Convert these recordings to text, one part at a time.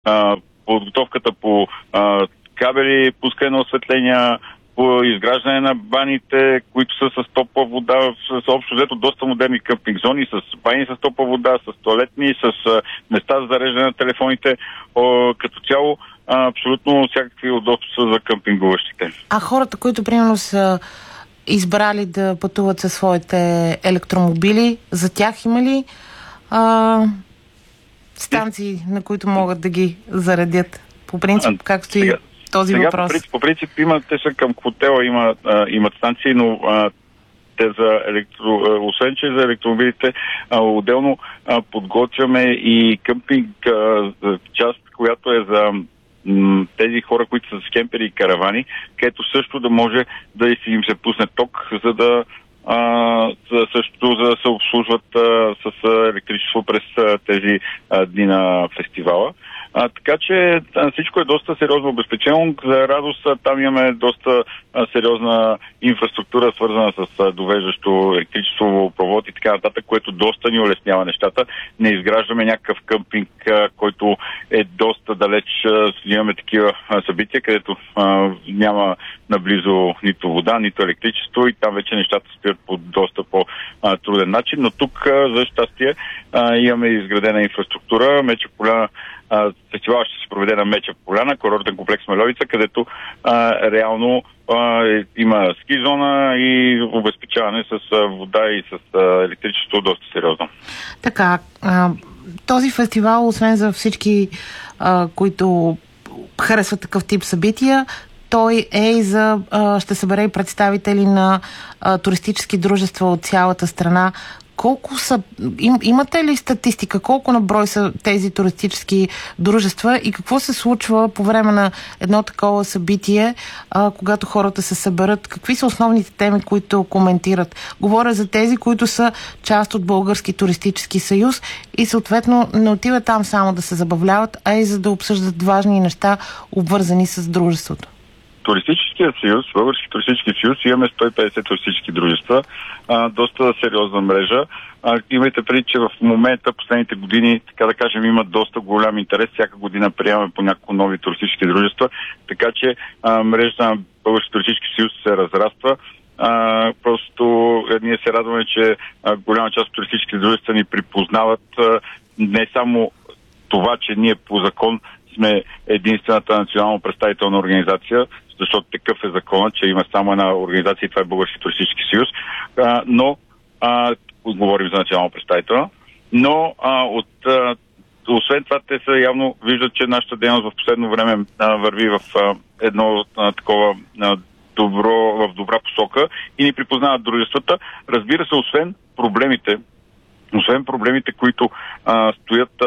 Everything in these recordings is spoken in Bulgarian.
подготовката по кабели, пускане на осветления, по изграждане на баните, които са с топла вода, с общо взето доста модерни къмпинг зони, с бани с топла вода, с тоалетни, с места за зареждане на телефоните, като цяло абсолютно всякакви удобства за къмпингуващите. А хората, които примерно са избрали да пътуват със своите електромобили, за тях има ли станции, на които могат да ги заредят? По принцип, как стои този въпрос? По принцип те са към хотела, имат станции, но те освен че за електромобилите, отделно подготвяме и къмпинг част, която е за тези хора, които са с кемпери и каравани, където също да може да им се пусне ток, за да се обслужват с електричество през тези дни на фестивала. Така че всичко е доста сериозно обезпечено. За радост там имаме доста сериозна инфраструктура, свързана с довеждащо електричество, провод и така нататък, което доста ни улеснява нещата. Не изграждаме някакъв къмпинг, който е доста далеч. Имаме такива събития, където няма наблизо нито вода, нито електричество и там вече нещата стоят по доста по-труден начин. Но тук, за щастие, имаме изградена инфраструктура. Меча поляна, фестивалът ще се проведе на Меча поляна, курортен комплекс Мальовица, където реално има ски зона и обезпечаване с вода и с електричество доста сериозно. Така, този фестивал, освен за всички, които харесват такъв тип събития, той е и ще събере и представители на туристически дружества от цялата страна. Колко са, имате ли статистика, колко на брой са тези туристически дружества и какво се случва по време на едно такова събитие, когато хората се съберат? Какви са основните теми, които коментират? Говоря за тези, които са част от Български туристически съюз и съответно не отиват там само да се забавляват, а и за да обсъждат важни неща, обвързани с дружеството. Туристическия съюз, Български туристически съюз, имаме 150 туристически дружества, доста сериозна мрежа. Имайте предвид, че в момента, последните години, така да кажем, има доста голям интерес. Всяка година приемаме по няколко нови туристически дружества, така че мрежата на Български туристически съюз се разраства. Просто ние се радваме, че голяма част от туристически дружества ни припознават не само това, че ние по закон сме единствената национално представителна организация, защото такъв е законът, че има само една организация и това е Български туристически съюз, но говорим за национално представителна, но освен това те са явно виждат, че нашата дейност в последно време върви в едно такова в добра посока и ни припознават дружествата. Разбира се, освен проблемите, които стоят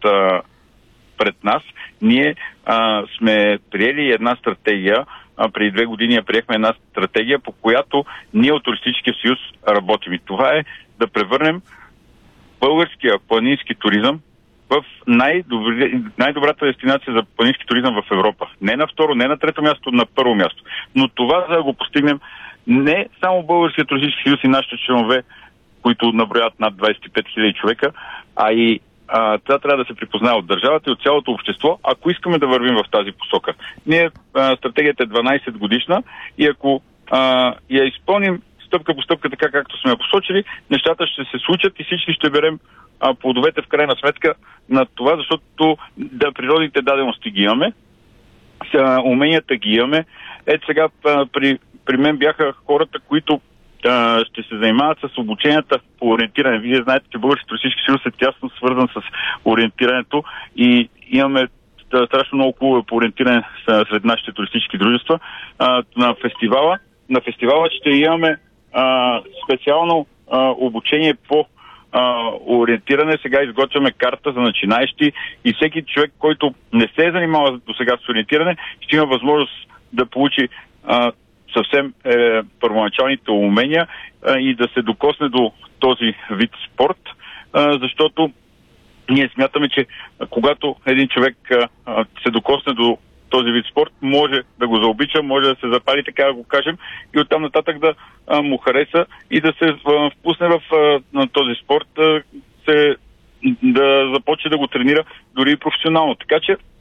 пред нас, ние сме приели една стратегия, преди 2 години приехме една стратегия, по която ние от Туристическия съюз работим. И това е да превърнем българския планински туризъм в най-добрата дестинация за планински туризъм в Европа. Не на второ, не на трето място, на първо място. Но това, за да го постигнем, не само Българския туристически съюз и нашите членове, които наброят над 25 000 човека, а и това трябва да се припознае от държавата и от цялото общество, ако искаме да вървим в тази посока. Ние, стратегията е 12 годишна и ако я изпълним стъпка по стъпка, така както сме я посочили, нещата ще се случат и всички ще берем плодовете в крайна сметка на това, защото природните дадености ги имаме, уменията ги имаме. Ето сега при мен бяха хората, които ще се занимават с обученията по ориентиране. Вие знаете, че Български туристически съюз е тясно свързан с ориентирането и имаме страшно много клубове по ориентиране сред нашите туристически дружества. На фестивала ще имаме специално обучение по ориентиране. Сега изготвяме карта за начинаещи и всеки човек, който не се е занимавал до сега с ориентиране, ще има възможност да получи съвсем първоначалните умения и да се докосне до този вид спорт, защото ние смятаме, че когато един човек се докосне до този вид спорт, може да го заобича, може да се запали, така да го кажем, и оттам нататък да му хареса и да се впусне в този спорт, да започне да го тренира дори и професионално. Така че